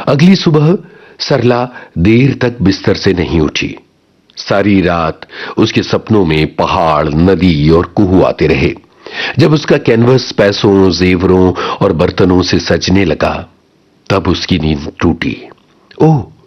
अगली सुबह सरला देर तक बिस्तर से नहीं उठी। सारी रात उसके सपनों में पहाड़, नदी और कुहू आते रहे। जब उसका कैनवस पैसों, जेवरों और बर्तनों से सजने लगा, तब उसकी नींद टूटी। ओह,